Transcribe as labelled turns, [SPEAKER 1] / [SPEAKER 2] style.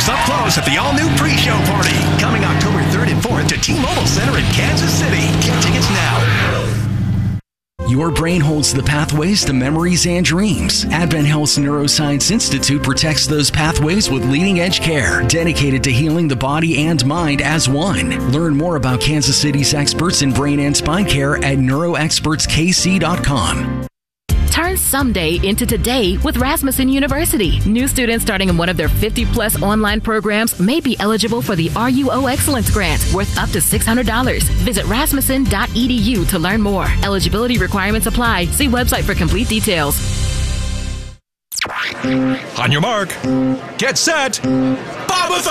[SPEAKER 1] us up close at the all-new pre-show party, coming October 3rd and 4th to T-Mobile Center in Kansas City. Get tickets now.
[SPEAKER 2] Your brain holds the pathways to memories and dreams. Advent Health's Neuroscience Institute protects those pathways with leading-edge care, dedicated to healing the body and mind as one. Learn more about Kansas City's experts in brain and spine care at neuroexpertskc.com.
[SPEAKER 3] Turn someday into today with Rasmussen University. New students starting in one of their 50-plus online programs may be eligible for the RUO Excellence Grant, worth up to $600. Visit rasmussen.edu to learn more. Eligibility requirements apply. See website for complete details.
[SPEAKER 1] On your mark, get set.